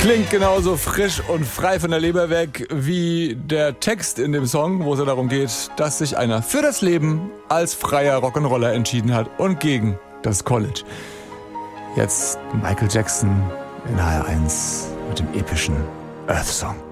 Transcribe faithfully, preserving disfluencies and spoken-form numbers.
Klingt genauso frisch und frei von der Leber weg wie der Text in dem Song, wo es ja darum geht, dass sich einer für das Leben als freier Rock'n'Roller entschieden hat und gegen das College. Jetzt Michael Jackson in H R eins mit dem epischen Earth Song.